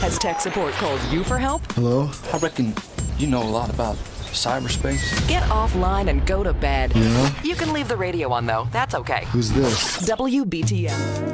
Has tech support called you for help? Hello? I reckon you know a lot about cyberspace. Get offline and go to bed. Yeah? You can leave the radio on, though. That's okay. Who's this? WBTN.